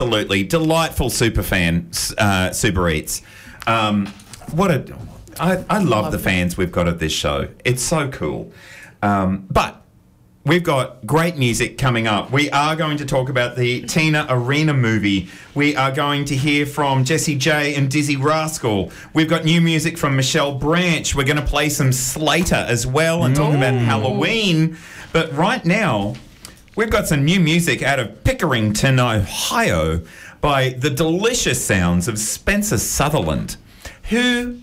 Absolutely delightful super fan, Super Eats. I love the fans we've got at this show. It's so cool. But we've got great music coming up. We are going to talk about the Tina Arena movie. We are going to hear from Jessie J and Dizzy Rascal. We've got new music from Michelle Branch. We're going to play some Slater as well and talk about Halloween. But right now, we've got some new music out of Pickerington, Ohio, by the delicious sounds of Spencer Sutherland, who,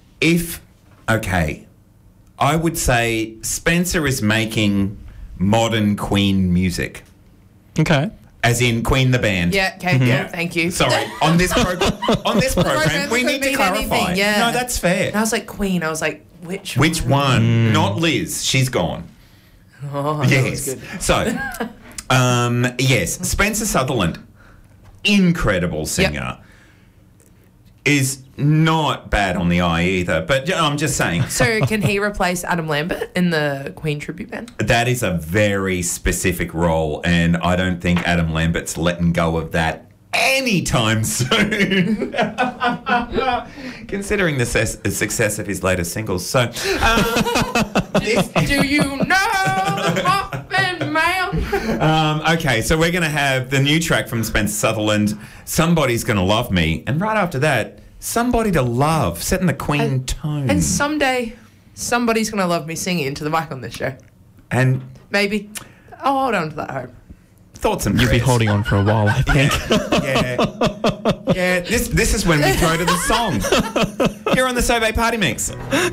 I would say Spencer is making modern Queen music. Okay. As in Queen the band. Yeah, okay, yeah, thank you. Sorry, on this program, we need to clarify. Yeah. No, that's fair. And I was like, Queen. I was like, which one? Not Liz. She's gone. Oh, yes. That was good. So, yes, Spencer Sutherland, incredible singer, is not bad on the eye either. But I'm just saying. So can he replace Adam Lambert in the Queen tribute band? That is a very specific role, and I don't think Adam Lambert's letting go of that anytime soon. Considering the success of his latest singles. So, do you know the Muffin Man? Okay, so we're going to have the new track from Spencer Sutherland, Somebody's Gonna Love Me, and right after that, Somebody to Love, setting the Queen tone. And someday, somebody's going to love me singing into the mic on this show. And maybe I'll hold on to that hope. Thoughts and You'll be holding on for a while, I think. Yeah. This is when we go to the song. You're on the Sobe Party Mix.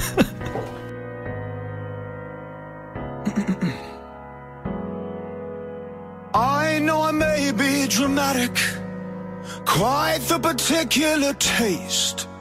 I know I may be dramatic, quite the particular taste,